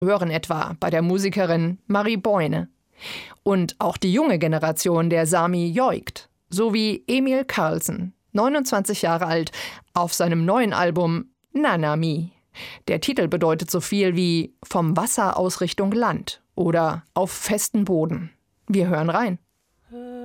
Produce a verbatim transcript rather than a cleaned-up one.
hören etwa bei der Musikerin Marie Boyne. Und auch die junge Generation der Sami joikt, sowie Emil Carlsen, neunundzwanzig Jahre alt, auf seinem neuen Album Nanami. Der Titel bedeutet so viel wie vom Wasser aus Richtung Land oder auf festen Boden. Wir hören rein.